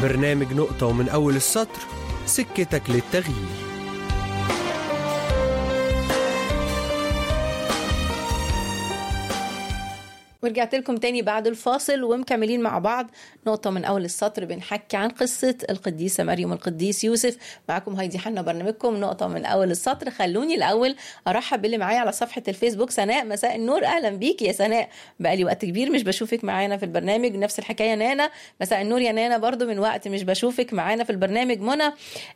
برنامج نقطة ومن أول السطر، سكتك للتغيير. ورجعت لكم تاني بعد الفاصل ومكملين مع بعض نقطة من أول السطر، بنحكي عن قصة القديسة مريم والقديس يوسف. معكم هايدي حنا، برنامجكم نقطة من أول السطر. خلوني الأول أرحب باللي معايا على صفحة الفيسبوك. سناء، مساء النور، أهلا بيك يا سناء، بقالي وقت كبير مش بشوفك معانا في البرنامج. نفس الحكاية نانا، مساء النور يا نانا، برضو من وقت مش بشوفك معانا في البرنامج. منى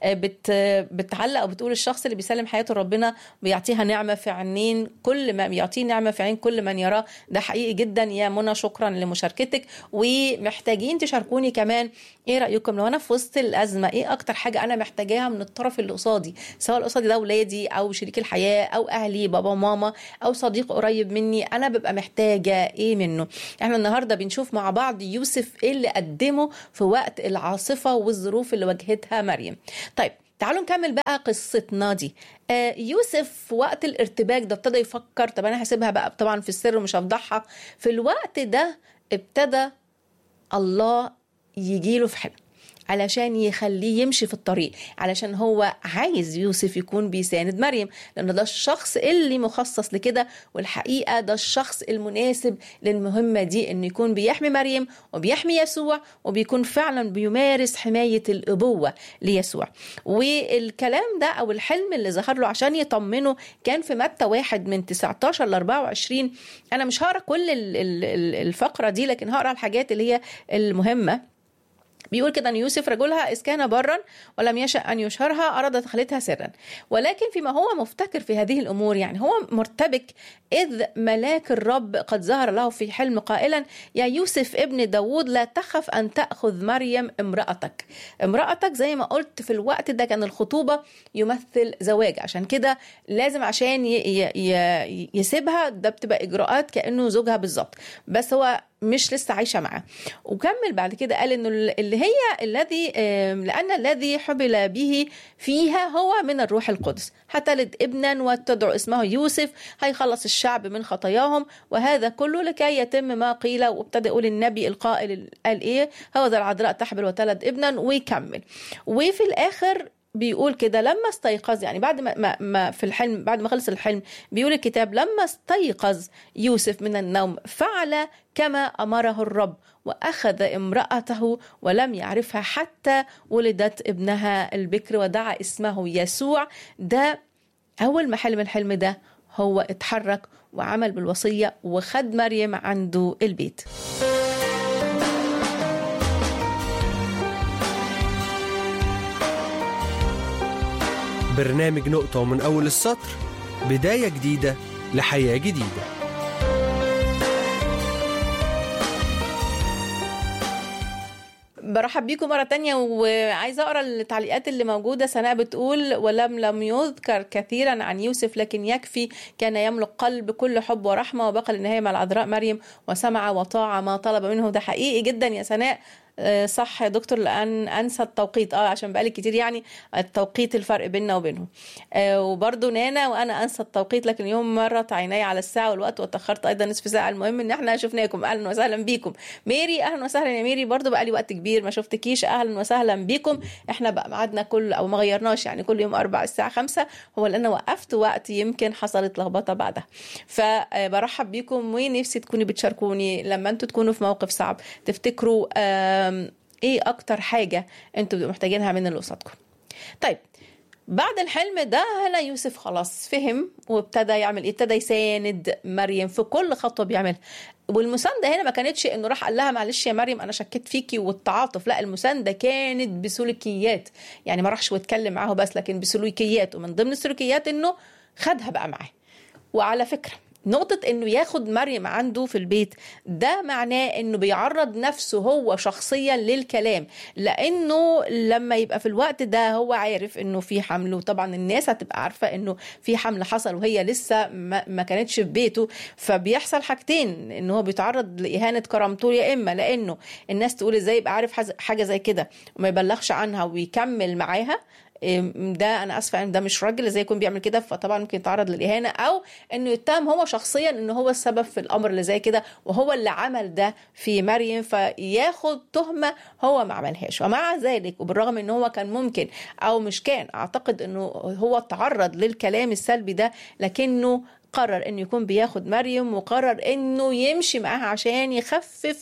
بتعلق وبتقول الشخص اللي بيسلم حياته ربنا بيعطيها نعمة في عينين كل ما بيعطيه نعمة في عين كل من يراه. ده حقيقي جدا يا منى، شكرا لمشاركتك. ومحتاجين تشاركوني كمان ايه رأيكم لو انا في وسط الأزمة، ايه اكتر حاجة انا محتاجاها من الطرف اللي قصادي، سواء قصادي ده اولادي او شريك الحياة او اهلي بابا وماما او صديق قريب مني، انا ببقى محتاجة ايه منه. احنا النهاردة بنشوف مع بعض يوسف ايه اللي قدمه في وقت العاصفة والظروف اللي واجهتها مريم. طيب تعالوا نكمل بقى قصتنا دي. يوسف في وقت الارتباك ده ابتدى يفكر، طب انا هسيبها بقى طبعا في السر ومش هفضحها. في الوقت ده ابتدى الله يجيله في حلم علشان يخليه يمشي في الطريق، علشان هو عايز يوسف يكون بيساند مريم، لأنه ده الشخص اللي مخصص لكده، والحقيقة ده الشخص المناسب للمهمة دي، إنه يكون بيحمي مريم وبيحمي يسوع وبيكون فعلا بيمارس حماية الأبوة ليسوع. والكلام ده أو الحلم اللي ظهر له عشان يطمنه كان في متى 1:19-24. أنا مش هقرأ كل الفقرة دي، لكن هقرأ الحاجات اللي هي المهمة. بيقول كده أن يوسف رجلها إذ كان برا ولم يشأ أن يشهرها أراد دخلتها سرا، ولكن فيما هو مفتكر في هذه الأمور، يعني هو مرتبك، إذ ملاك الرب قد ظهر له في حلم قائلا: يا يوسف ابن داود لا تخف أن تأخذ مريم امرأتك. امرأتك زي ما قلت في الوقت ده كان الخطوبة يمثل زواج، عشان كده لازم عشان يسيبها ده بتبقى إجراءات كأنه زوجها بالظبط، بس هو مش لسه عايشة معاه. وكمل بعد كده قال إنه اللي هي لأن الذي حبل به فيها هو من الروح القدس، هتلد ابنا وتدعو اسمه يوسف، هيخلص الشعب من خطاياهم، وهذا كله لكي يتم ما قيل. وابتدأ يقول النبي القائل قال إيه: هوذا العذراء تحبل وتلد ابنا. ويكمل وفي الآخر بيقول كده لما استيقظ، يعني بعد ما في الحلم، بعد ما خلص الحلم، بيقول الكتاب: لما استيقظ يوسف من النوم فعل كما أمره الرب وأخذ امرأته ولم يعرفها حتى ولدت ابنها البكر ودعا اسمه يسوع. ده أول ما حلم الحلم ده هو اتحرك وعمل بالوصية وخد مريم عنده البيت. برنامج نقطة ومن أول السطر، بداية جديدة لحياة جديدة. برحب بيكم مرة تانية، وعايزة أقرأ التعليقات اللي موجودة. سناء بتقول: لم يذكر كثيرا عن يوسف لكن يكفي، كان يملك قلب كل حب ورحمة، وبقى للنهاية مع العذراء مريم وسمع وطاع ما طلب منه. ده حقيقي جدا يا سناء، صح يا دكتور، لأن أنسى التوقيت عشان بقالي كتير يعني التوقيت الفرق بيننا وبينهم. وبرضو نانا وأنا أنسى التوقيت، لكن اليوم مرت عيني على الساعة والوقت واتأخرت أيضا نصف ساعة. المهم إن احنا شفناكم، أهلا وسهلا بيكم. ميري أهلا وسهلا يا ميري، برضو بقالي وقت كبير ما شفتكيش، أهلا وسهلا بيكم. احنا بقى معادنا كل أو ما غيرناش، يعني كل يوم 4 الساعة 5، هو لأن وقفت وقت يمكن حصلت لخبطة بعدها. فبرحب بيكم، ونفسي تكوني بتشاركوني لما أنتوا تكونوا في موقف صعب، تفتكروا ايه اكتر حاجة انتوا محتاجينها من اللي قصادكم. طيب بعد الحلم ده هنا يوسف خلاص فهم وابتدى يعمل ايه، ابتدى يساند مريم في كل خطوة بيعملها. والمساندة هنا ما كانتش انه راح قال لها معلش يا مريم انا شكيت فيكي والتعاطف، لا، المساندة كانت بسلوكيات، يعني ما راحش واتكلم معاه بس، لكن بسلوكيات، ومن ضمن السلوكيات انه خدها بقى معاه. وعلى فكرة نقطة انه ياخد مريم عنده في البيت ده معناه انه بيعرض نفسه هو شخصيا للكلام، لانه لما يبقى في الوقت ده هو عارف انه في حمل، وطبعا الناس هتبقى عارفة انه في حمل حصل وهي لسه ما كانتش في بيته، فبيحصل حاجتين: انه هو بيتعرض لإهانة كرامته، يا اما لانه الناس تقول ازاي يبقى عارف حاجة زي كده وما يبلغش عنها ويكمل معاها، ده انا اسفه ان ده مش راجل زي يكون بيعمل كده، فطبعا ممكن يتعرض للاهانه، او انه يتهم هو شخصيا انه هو السبب في الامر اللي زي كده وهو اللي عمل ده في مريم، فياخد تهمه هو ما عملهاش. ومع ذلك وبالرغم ان هو كان ممكن او مش كان، اعتقد انه هو تعرض للكلام السلبي ده، لكنه قرر انه يكون بياخد مريم وقرر انه يمشي معاها عشان يخفف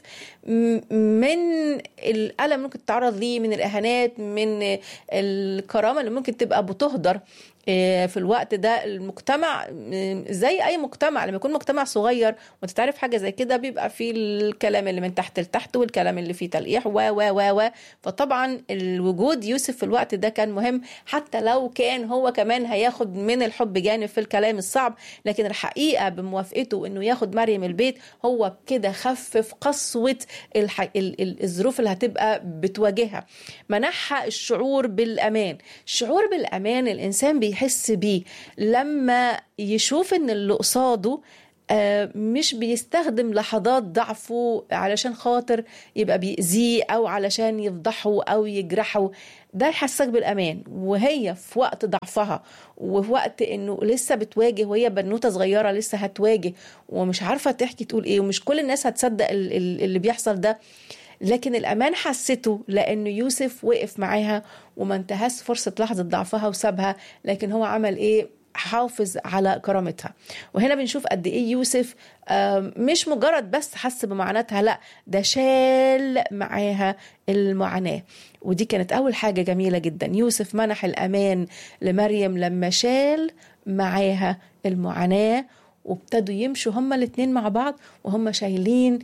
من الألم اللي ممكن تتعرض ليه، من الإهانات، من الكرامة اللي ممكن تبقى بتهدر في الوقت ده. المجتمع زي اي مجتمع لما يكون مجتمع صغير وتتعرف حاجه زي كده، بيبقى فيه الكلام اللي من تحت لتحت والكلام اللي فيه تلقيح و فطبعا الوجود يوسف في الوقت ده كان مهم، حتى لو كان هو كمان هياخد من الحب جانب في الكلام الصعب، لكن الحقيقه بموافقته انه ياخد مريم البيت هو كده خفف قسوه الظروف اللي هتبقى بتواجهها. منحها الشعور بالامان. الشعور بالامان الانسان بيحس بيه لما يشوف ان اللي قصاده مش بيستخدم لحظات ضعفه علشان خاطر يبقى بيأذيه او علشان يفضحه او يجرحه. ده يحسسك بالامان، وهي في وقت ضعفها وفي وقت انه لسه بتواجه، وهي بنوته صغيره لسه هتواجه ومش عارفه تحكي تقول ايه، ومش كل الناس هتصدق اللي بيحصل ده، لكن الأمان حسته لأنه يوسف وقف معاها وما انتهاش فرصة لحظة ضعفها وسابها، لكن هو عمل إيه؟ حافظ على كرامتها. وهنا بنشوف قد إيه يوسف مش مجرد بس حس بمعاناتها، لا ده شال معاها المعاناة. ودي كانت أول حاجة جميلة جدا، يوسف منح الأمان لمريم لما شال معاها المعاناة، وابتدوا يمشوا هما الاتنين مع بعض وهم شايلين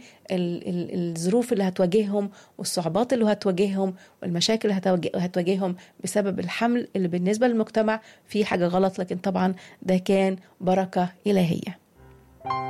الظروف اللي هتواجههم والصعوبات اللي هتواجههم والمشاكل اللي هتواجههم بسبب الحمل اللي بالنسبة للمجتمع فيه حاجة غلط، لكن طبعا ده كان بركة إلهية.